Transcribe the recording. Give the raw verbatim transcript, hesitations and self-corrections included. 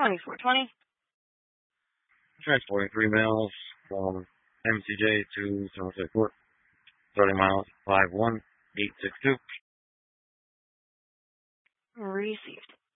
twenty-four twenty. Transporting three males from M C J to Somerset Court. Starting miles five one eight six two. Received.